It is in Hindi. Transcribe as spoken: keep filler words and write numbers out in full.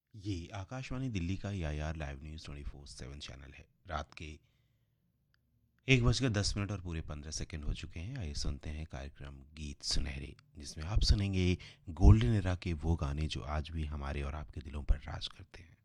ये आकाशवाणी दिल्ली का या यार live news twenty four seven channel है। रात के एक बजकर दस मिनट और पूरे पंद्रह सेकंड हो चुके हैं। आइए सुनते हैं कार्यक्रम गीत सुनहरे, जिसमें आप सुनेंगे गोल्डन एरा के वो गाने जो आज भी हमारे और आपके दिलों पर राज करते हैं।